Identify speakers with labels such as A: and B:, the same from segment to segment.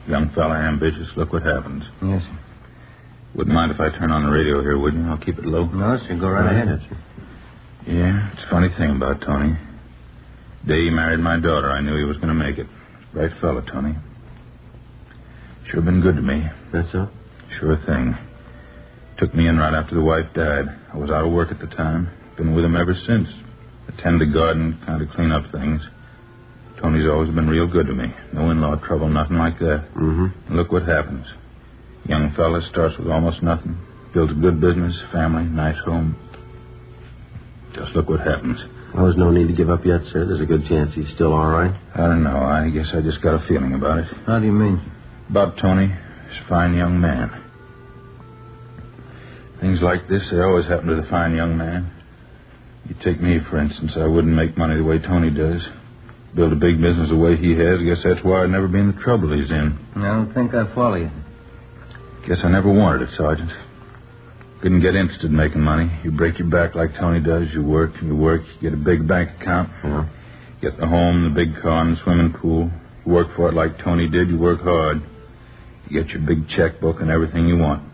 A: Young fella, ambitious. Look what happens.
B: Yes, sir.
A: Wouldn't mind if I turn on the radio here, would you? I'll keep it low.
B: No, sir. Go right ahead, sir.
A: Yeah, it's a funny thing about Tony. The day he married my daughter, I knew he was going to make it. Right fella, Tony. Sure been good to me.
B: That's so?
A: Sure thing. Took me in right after the wife died. I was out of work at the time. Been with him ever since. Attend the garden, kind of clean up things. Tony's always been real good to me. No in-law trouble, nothing like that.
B: Mm-hmm.
A: And look what happens. Young fella starts with almost nothing. Builds a good business, family, nice home. Just look what happens.
B: Well, there's no need to give up yet, sir. There's a good chance he's still all right.
A: I don't know. I guess I just got a feeling about it.
B: How do you mean?
A: About Tony. He's a fine young man. Things like this, they always happen to the fine young man. You take me, for instance. I wouldn't make money the way Tony does. Build a big business the way he has. I guess that's why I'd never be in the trouble he's in.
B: I don't think I follow you.
A: Guess I never wanted it, Sergeant. Couldn't get interested in making money. You break your back like Tony does. You work, you get a big bank account.
B: Yeah.
A: Get the home, the big car, and the swimming pool. You work for it like Tony did. You work hard. You get your big checkbook and everything you want.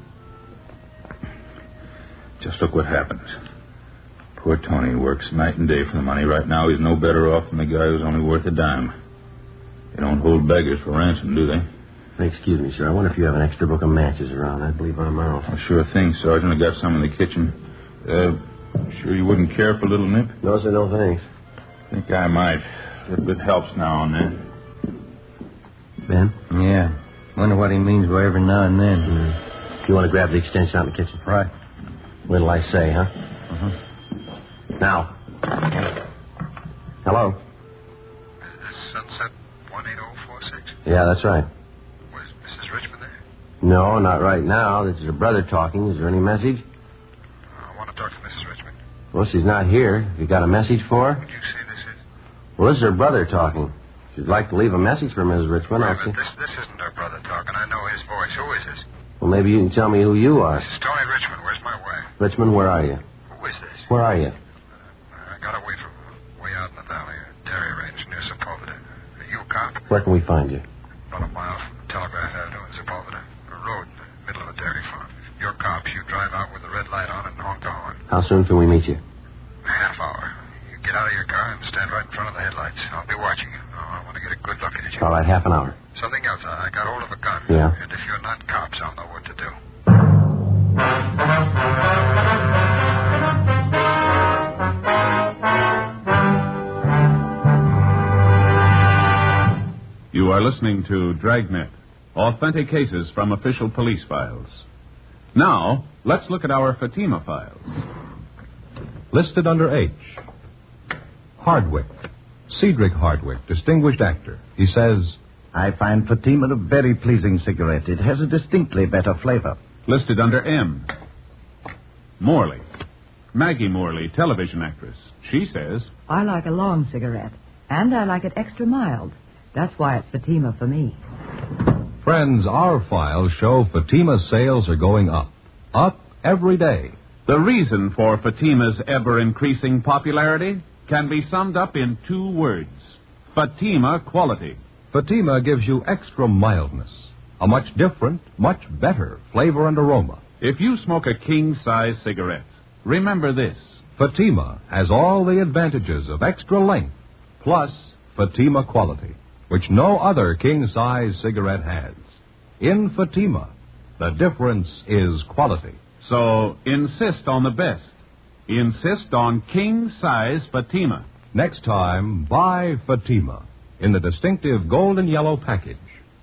A: Just look what happens. Poor Tony works night and day for the money. Right now, he's no better off than the guy who's only worth a dime. They don't hold beggars for ransom, do they?
B: Excuse me, sir. I wonder if you have an extra book of matches around. I believe I'm out.
A: Oh, sure thing, Sergeant. I got some in the kitchen. Sure you wouldn't care for a little nip?
B: No, sir, no thanks.
A: Think I might. A little bit helps now and then.
B: Ben? Yeah. Wonder what he means by every now and then. You want to grab the extension out in the kitchen?
A: Right.
B: What'll I say, huh?
A: Uh-huh.
B: Now. Hello?
C: Is this Sunset 18046?
B: Yeah, that's right.
C: Was Mrs. Richmond there?
B: No, not right now. This is her brother talking. Is there any message?
C: I want to talk to Mrs. Richmond.
B: Well, she's not here. You got a message for her?
C: Would you say this is?
B: Well, this is her brother talking. If you'd like to leave a message for Mrs. Richmond, I'll see.
C: This isn't her brother talking. I know his voice. Who is this?
B: Well, maybe you can tell me who you are.
C: This is Tony Richmond. Where's my wife?
B: Richmond, where are you?
C: Who is this?
B: Where are you?
C: I got away from way out in the valley, a dairy range near Sepulveda. Are you a cop?
B: Where can we find you?
C: About a mile from Telegraph Avenue in Sepulveda. A road in the middle of a dairy farm. If you're cops, you drive out with the red light on and honk the horn.
B: How soon can we meet you?
C: A half hour. You get out of your car and stand right in front of the headlights. I'll be watching you. I want to get a good look at you.
B: All right, half an hour.
C: Something else. I got hold of a gun.
B: Yeah.
C: And if you're not cops, I'll know what to do.
D: You are listening to Dragnet, authentic cases from official police files. Now, let's look at our Fatima files.
E: Listed under H. Hardwick. Cedric Hardwick, distinguished actor. He says,
F: I find Fatima a very pleasing cigarette. It has a distinctly better flavor.
D: Listed under M. Morley. Maggie Morley, television actress. She says,
G: I like a long cigarette, and I like it extra mild. That's why it's Fatima for me.
E: friends, our files show Fatima's sales are going up. Up every day.
D: The reason for Fatima's ever-increasing popularity can be summed up in 2 words. Fatima quality.
E: Fatima gives you extra mildness, a much different, much better flavor and aroma.
D: If you smoke a king-size cigarette, remember this.
E: Fatima has all the advantages of extra length, plus Fatima quality, which no other king-size cigarette has. In Fatima, the difference is quality.
D: So insist on the best. Insist on king-size Fatima.
E: Next time, buy Fatima in the distinctive gold and yellow package.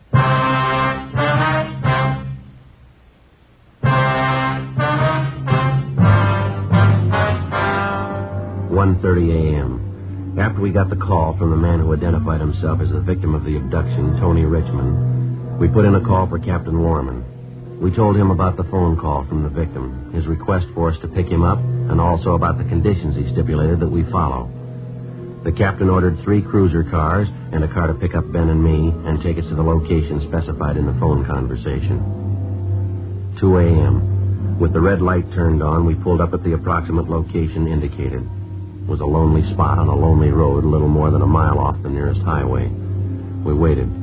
B: 1:30 a.m. After we got the call from the man who identified himself as the victim of the abduction, Tony Richmond, we put in a call for Captain Warman. We told him about the phone call from the victim, his request for us to pick him up, and also about the conditions he stipulated that we follow. The captain ordered 3 cruiser cars and a car to pick up Ben and me and take us to the location specified in the phone conversation. 2 a.m. With the red light turned on, we pulled up at the approximate location indicated. It was a lonely spot on a lonely road a little more than a mile off the nearest highway. We waited.